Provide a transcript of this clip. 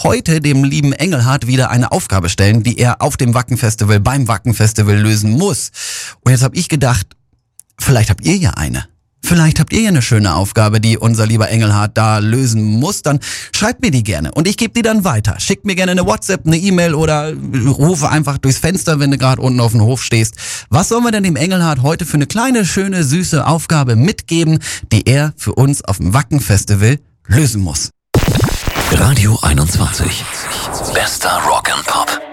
heute dem lieben Engelhardt wieder eine Aufgabe stellen, die er auf dem Wacken-Festival, beim Wacken-Festival lösen muss. Und jetzt habe ich gedacht, vielleicht habt ihr ja eine. Vielleicht habt ihr ja eine schöne Aufgabe, die unser lieber Engelhardt da lösen muss. Dann schreibt mir die gerne und ich gebe die dann weiter. Schickt mir gerne eine WhatsApp, eine E-Mail oder rufe einfach durchs Fenster, wenn du gerade unten auf dem Hof stehst. Was sollen wir denn dem Engelhardt heute für eine kleine, schöne, süße Aufgabe mitgeben, die er für uns auf dem Wacken-Festival lösen muss? Radio 21. Bester Rock and Pop.